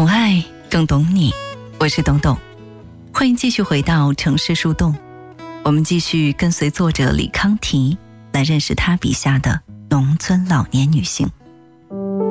懂爱更懂你，我是董董，欢迎继续回到城市树洞。我们继续跟随作者李康提来认识他笔下的农村老年女性。